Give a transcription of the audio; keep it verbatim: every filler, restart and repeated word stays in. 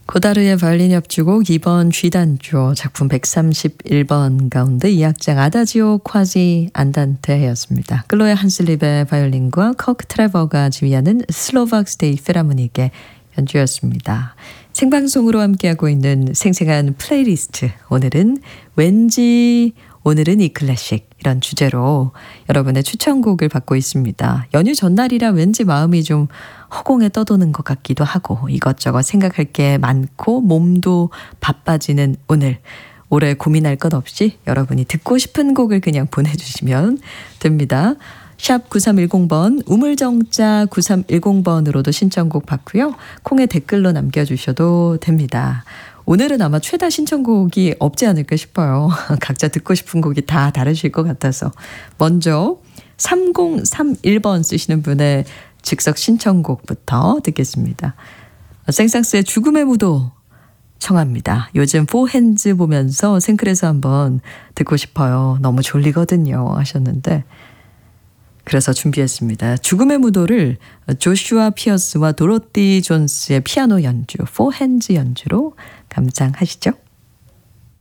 고다르의 바이올린 협주곡 이 번 G단조 작품 백삼십일 번 가운데 이 악장 아다지오 콰지 안단테였습니다. 클로에 한슬립의 바이올린과 커크 트레버가 지휘하는 슬로박 스테이트 필하모닉의 연주였습니다. 생방송으로 함께하고 있는 생생한 플레이리스트. 오늘은 왠지 오늘은 이 클래식 이런 주제로 여러분의 추천곡을 받고 있습니다. 연휴 전날이라 왠지 마음이 좀 허공에 떠도는 것 같기도 하고 이것저것 생각할 게 많고 몸도 바빠지는 오늘. 올해 고민할 것 없이 여러분이 듣고 싶은 곡을 그냥 보내주시면 됩니다. 샵 구삼일공 번 우물정자 구삼일공 번으로도 신청곡 받고요. 콩에 댓글로 남겨주셔도 됩니다. 오늘은 아마 최다 신청곡이 없지 않을까 싶어요. 각자 듣고 싶은 곡이 다 다르실 것 같아서. 먼저 삼공삼일 번 쓰시는 분의 즉석 신청곡부터 듣겠습니다. 생상스의 죽음의 무도 청합니다. 요즘 포핸즈 보면서 생클에서 한번 듣고 싶어요. 너무 졸리거든요 하셨는데 그래서 준비했습니다. 죽음의 무도를 조슈아 피어스와 도로티 존스의 피아노 연주, 포핸즈 연주로 감상하시죠.